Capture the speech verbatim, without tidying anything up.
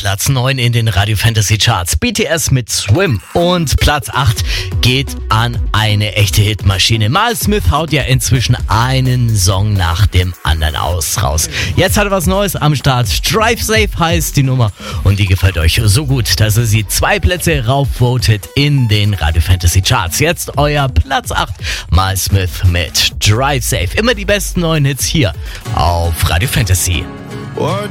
Platz neun in den Radio Fantasy Charts. B T S mit Swim. Und Platz acht geht an eine echte Hitmaschine. Miles Smith haut ja inzwischen einen Song nach dem anderen aus raus. Jetzt hat er was Neues am Start. Drive Safe heißt die Nummer. Und die gefällt euch so gut, dass ihr sie zwei Plätze raufvotet in den Radio Fantasy Charts. Jetzt euer Platz acht. Miles Smith mit Drive Safe. Immer die besten neuen Hits hier auf Radio Fantasy.